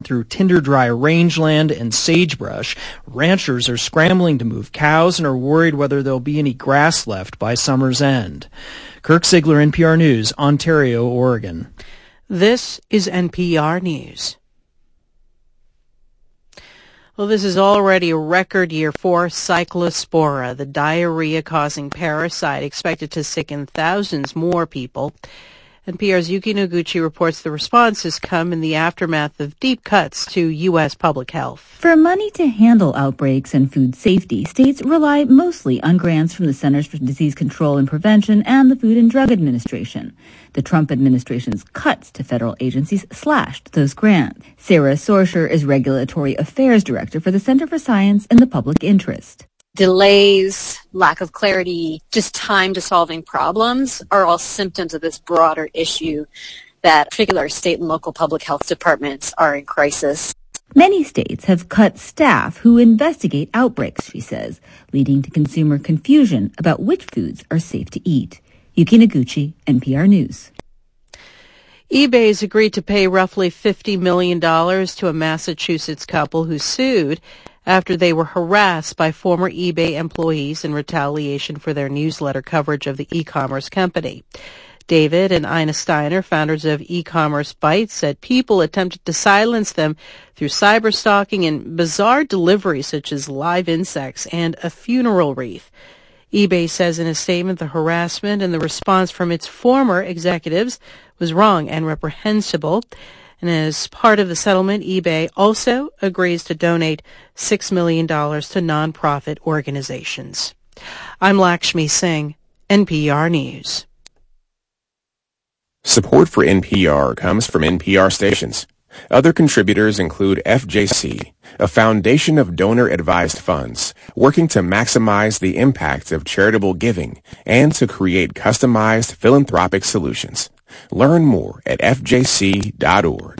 through tinder-dry rangeland and sagebrush. Ranchers are scrambling to move cows and are worried whether there'll be any grass left by summer's end. Kirk Ziegler, NPR News, Ontario, Oregon. This is NPR News. Well, this is already a record year for Cyclospora, the diarrhea-causing parasite expected to sicken thousands more people. NPR's Yuki Noguchi reports the response has come in the aftermath of deep cuts to U.S. public health. For money to handle outbreaks and food safety, states rely mostly on grants from the Centers for Disease Control and Prevention and the Food and Drug Administration. The Trump administration's cuts to federal agencies slashed those grants. Sarah Sorsher is Regulatory Affairs Director for the Center for Science in the Public Interest. Delays, lack of clarity, just time to solving problems are all symptoms of this broader issue that particular state and local public health departments are in crisis. Many states have cut staff who investigate outbreaks, she says, leading to consumer confusion about which foods are safe to eat. Yuki Noguchi, NPR News. eBay has agreed to pay roughly $50 million to a Massachusetts couple who sued after they were harassed by former eBay employees in retaliation for their newsletter coverage of the e-commerce company. David and Ina Steiner, founders of E-Commerce Bytes, said people attempted to silence them through cyberstalking and bizarre deliveries such as live insects and a funeral wreath. eBay says in a statement the harassment and the response from its former executives was wrong and reprehensible. And as part of the settlement, eBay also agrees to donate $6 million to nonprofit organizations. I'm Lakshmi Singh, NPR News. Support for NPR comes from NPR stations. Other contributors include FJC, a foundation of donor-advised funds working to maximize the impact of charitable giving and to create customized philanthropic solutions. Learn more at fjc.org.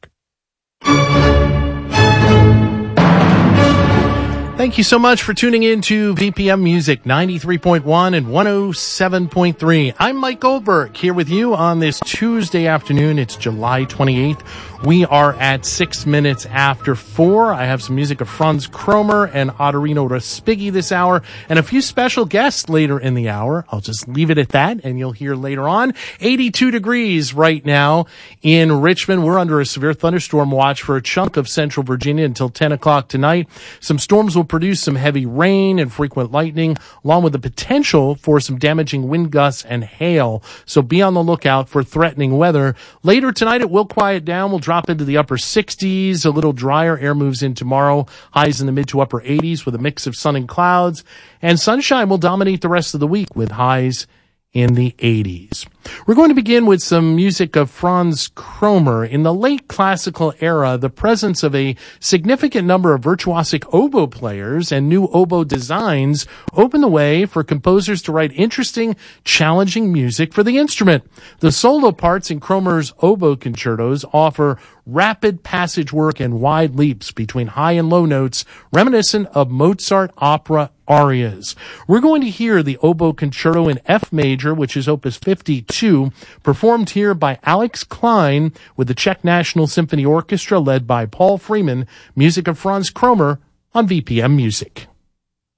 Thank you so much for tuning in to VPM Music 93.1 and 107.3. I'm Mike Goldberg here with you on this Tuesday afternoon. It's July 28th. We are at 6 minutes after 4. I have some music of Franz Kromer and Ottorino Respighi this hour and a few special guests later in the hour. I'll just leave it at that and you'll hear later on. 82 degrees right now in Richmond. We're under a severe thunderstorm watch for a chunk of central Virginia until 10 o'clock tonight. Some storms will produce some heavy rain and frequent lightning, along with the potential for some damaging wind gusts and hail. So be on the lookout for threatening weather. Later tonight, it will quiet down. We'll drop into the upper 60s. A little drier air moves in tomorrow. Highs in the mid to upper 80s with a mix of sun and clouds. And sunshine will dominate the rest of the week with highs in the 80s. We're going to begin with some music of Franz Kromer. In the late classical era, the presence of a significant number of virtuosic oboe players and new oboe designs opened the way for composers to write interesting, challenging music for the instrument. The solo parts in Kromer's oboe concertos offer rapid passage work and wide leaps between high and low notes, reminiscent of Mozart opera arias. We're going to hear the oboe concerto in F major, which is opus 52, performed here by Alex Klein with the Czech National Symphony Orchestra led by Paul Freeman. Music of Franz Kromer on VPM Music.